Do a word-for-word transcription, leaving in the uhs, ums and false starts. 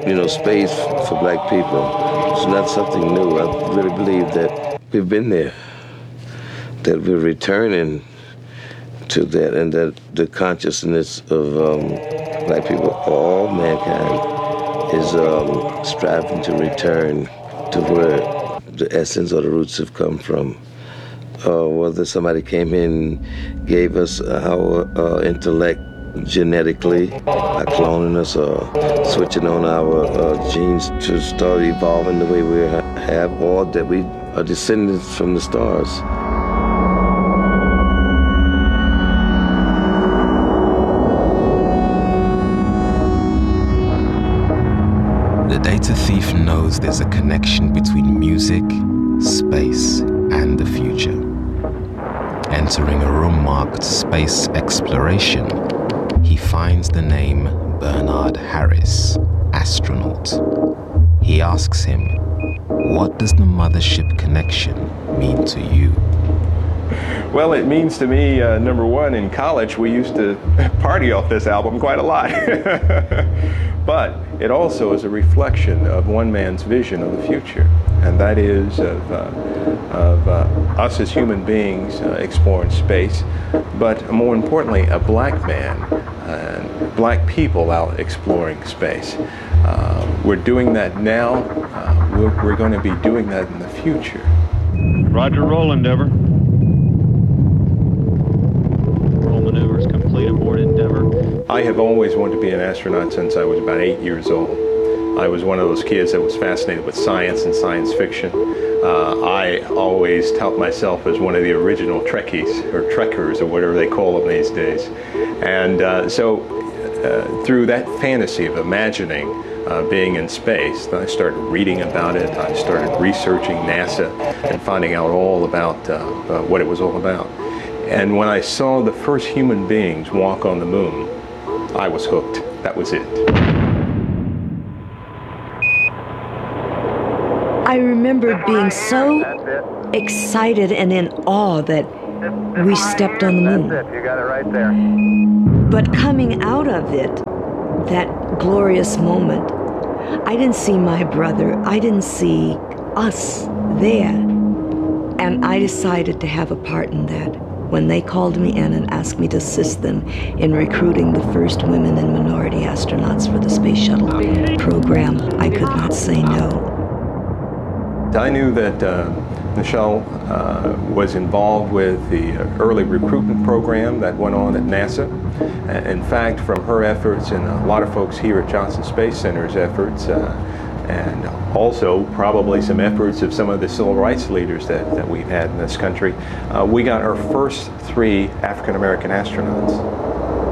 you know, space for black people. It's not something new. I really believe that we've been there, that we're returning to that, and that the consciousness of um, black people, all mankind, is um, striving to return to where the essence or the roots have come from. Uh, whether somebody came in, gave us our uh, intellect genetically, by cloning us or switching on our uh, genes to start evolving the way we have, or that we are descendants from the stars. The data thief knows there's a connection between music, space, and the future. Entering a room marked space exploration, he finds the name Bernard Harris, astronaut. He asks him, what does the mothership connection mean to you? Well, it means to me, uh, number one, in college we used to party off this album quite a lot. But it also is a reflection of one man's vision of the future, and that is of, uh, of uh, us as human beings uh, exploring space, but more importantly, a black man and black people out exploring space. Uh, we're doing that now. Uh, we're, we're going to be doing that in the future. Roger, roll, Endeavour. Roll maneuvers complete aboard Endeavour. I have always wanted to be an astronaut since I was about eight years old. I was one of those kids that was fascinated with science and science fiction. Uh, I always tout myself as one of the original Trekkies, or Trekkers, or whatever they call them these days. And uh, so uh, through that fantasy of imagining uh, being in space, I started reading about it. I started researching NASA and finding out all about uh, uh, what it was all about. And when I saw the first human beings walk on the moon, I was hooked. That was it. I remember being so excited and in awe that we stepped on the moon. That's it. You got it right there. But coming out of it, that glorious moment, I didn't see my brother. I didn't see us there. And I decided to have a part in that. When they called me in and asked me to assist them in recruiting the first women and minority astronauts for the Space Shuttle program, I could not say no. I knew that uh, Nichelle uh, was involved with the early recruitment program that went on at NASA. In fact, from her efforts and a lot of folks here at Johnson Space Center's efforts, uh, and also probably some efforts of some of the civil rights leaders that, that we've had in this country, uh, we got our first three African American astronauts.